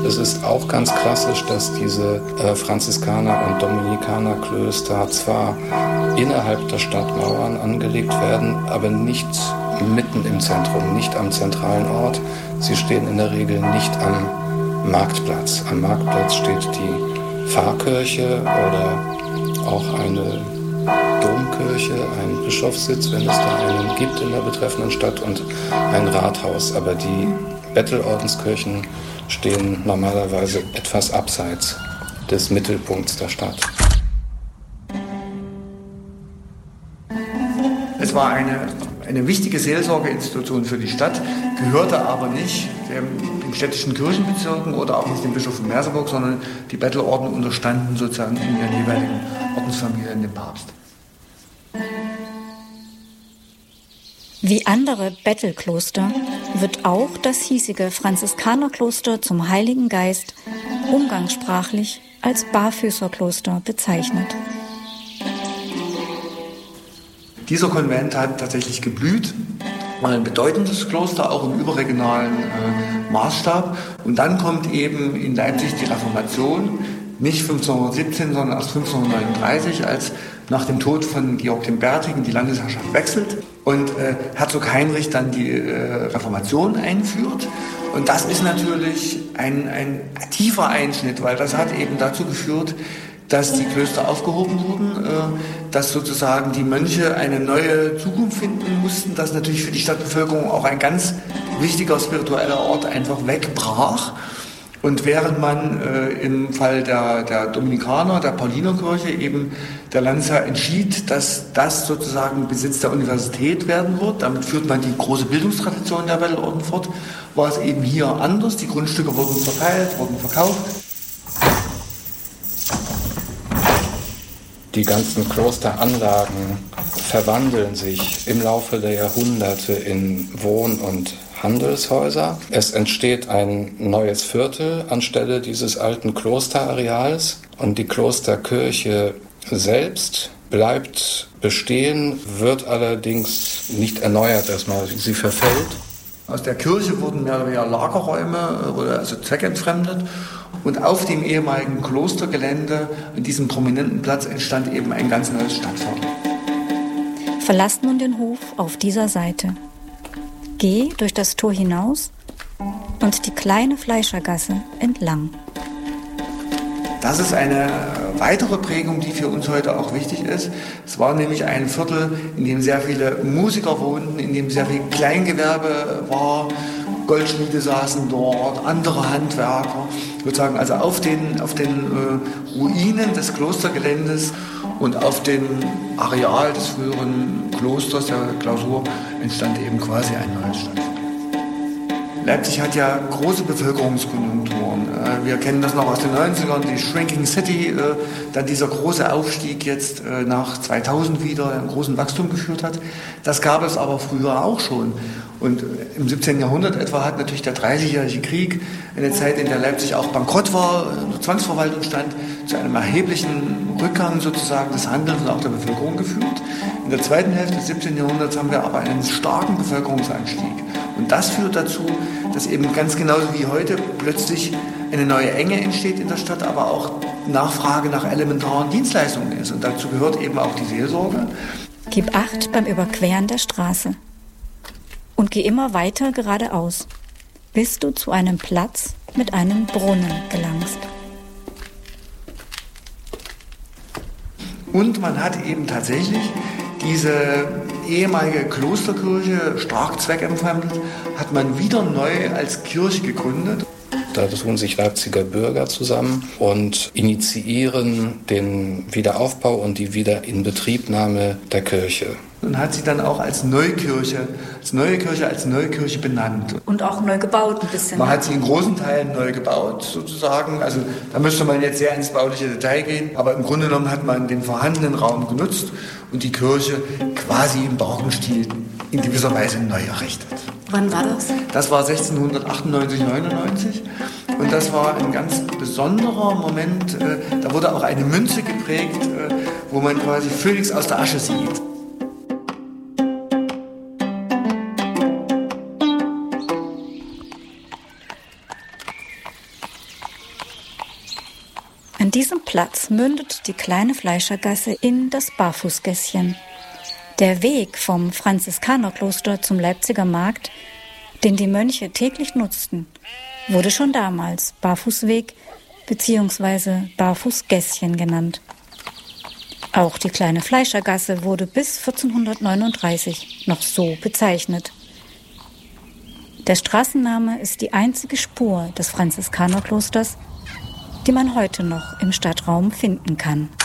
Es ist auch ganz klassisch, dass diese Franziskaner- und Dominikanerklöster zwar innerhalb der Stadtmauern angelegt werden, aber nicht mitten im Zentrum, nicht am zentralen Ort. Sie stehen in der Regel nicht am Marktplatz. Am Marktplatz steht die Pfarrkirche oder auch eine Domkirche, ein Bischofssitz, wenn es da einen gibt in der betreffenden Stadt, und ein Rathaus. Aber die Bettelordenskirchen stehen normalerweise etwas abseits des Mittelpunkts der Stadt. Es war eine wichtige Seelsorgeinstitution für die Stadt, gehörte aber nicht den städtischen Kirchenbezirken oder auch nicht dem Bischof von Merseburg, sondern die Bettelorden unterstanden sozusagen in ihren jeweiligen Ordensfamilien dem Papst. Wie andere Bettelkloster wird auch das hiesige Franziskanerkloster zum Heiligen Geist umgangssprachlich als Barfüßerkloster bezeichnet. Dieser Konvent hat tatsächlich geblüht, war ein bedeutendes Kloster, auch im überregionalen Maßstab. Und dann kommt eben in Leipzig die Reformation, nicht 1517, sondern erst 1539, als nach dem Tod von Georg dem Bärtigen die Landesherrschaft wechselt und Herzog Heinrich dann die Reformation einführt. Und das ist natürlich ein tiefer Einschnitt, weil das hat eben dazu geführt, dass die Klöster aufgehoben wurden, dass sozusagen die Mönche eine neue Zukunft finden mussten, dass natürlich für die Stadtbevölkerung auch ein ganz wichtiger spiritueller Ort einfach wegbrach. Und während man im Fall der Dominikaner, der Paulinerkirche eben der Landesherr entschied, dass das sozusagen Besitz der Universität werden wird, damit führt man die große Bildungstradition der Bettelorden fort, war es eben hier anders. Die Grundstücke wurden verteilt, wurden verkauft. Die ganzen Klosteranlagen verwandeln sich im Laufe der Jahrhunderte in Wohn- und Handelshäuser. Es entsteht ein neues Viertel anstelle dieses alten Klosterareals, und die Klosterkirche selbst bleibt bestehen, wird allerdings nicht erneuert erstmal. Sie verfällt. Aus der Kirche wurden mehr oder weniger Lagerräume oder also zweckentfremdet. Und auf dem ehemaligen Klostergelände, an diesem prominenten Platz, entstand eben ein ganz neues Stadtviertel. Verlass nun den Hof auf dieser Seite. Geh durch das Tor hinaus und die kleine Fleischergasse entlang. Das ist eine weitere Prägung, die für uns heute auch wichtig ist. Es war nämlich ein Viertel, in dem sehr viele Musiker wohnten, in dem sehr viel Kleingewerbe war. Goldschmiede saßen dort, andere Handwerker, sozusagen also auf den Ruinen des Klostergeländes und auf dem Areal des früheren Klosters, der Klausur, entstand eben quasi ein neues Stadtviertel. Leipzig hat ja große Bevölkerungskonjunkturen. Wir kennen das noch aus den 90ern, die Shrinking City, dann dieser große Aufstieg jetzt nach 2000 wieder, einen großen Wachstum geführt hat. Das gab es aber früher auch schon. Und im 17. Jahrhundert etwa hat natürlich der 30-jährige Krieg, eine Zeit, in der Leipzig auch bankrott war, Zwangsverwaltung stand, zu einem erheblichen Rückgang sozusagen des Handels und auch der Bevölkerung geführt. In der zweiten Hälfte des 17. Jahrhunderts haben wir aber einen starken Bevölkerungsanstieg. Und das führt dazu, dass eben ganz genauso wie heute plötzlich eine neue Enge entsteht in der Stadt, aber auch Nachfrage nach elementaren Dienstleistungen ist. Und dazu gehört eben auch die Seelsorge. Gib Acht beim Überqueren der Straße und geh immer weiter geradeaus, bis du zu einem Platz mit einem Brunnen gelangst. Und man hat eben tatsächlich diese ehemalige Klosterkirche, stark zweckentfremdet, hat man wieder neu als Kirche gegründet. Da tun sich Leipziger Bürger zusammen und initiieren den Wiederaufbau und die Wiederinbetriebnahme der Kirche. Und hat sie dann auch als neue Kirche benannt. Und auch neu gebaut ein bisschen. Man hat sie in großen Teilen neu gebaut, sozusagen. Also da müsste man jetzt sehr ins bauliche Detail gehen. Aber im Grunde genommen hat man den vorhandenen Raum genutzt und die Kirche quasi im barocken Stil in gewisser Weise neu errichtet. Wann war das? Das war 1698, 99. Und das war ein ganz besonderer Moment. Da wurde auch eine Münze geprägt, wo man quasi Phönix aus der Asche sieht. An diesem Platz mündet die kleine Fleischergasse in das Barfußgässchen. Der Weg vom Franziskanerkloster zum Leipziger Markt, den die Mönche täglich nutzten, wurde schon damals Barfußweg bzw. Barfußgässchen genannt. Auch die kleine Fleischergasse wurde bis 1439 noch so bezeichnet. Der Straßenname ist die einzige Spur des Franziskanerklosters, die man heute noch im Stadtraum finden kann.